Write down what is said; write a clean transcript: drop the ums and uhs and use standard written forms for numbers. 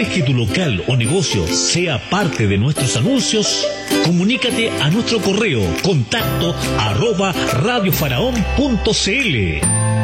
¿Quieres que tu local o negocio sea parte de nuestros anuncios? Comunícate a nuestro correo contacto @radiofaraón.cl.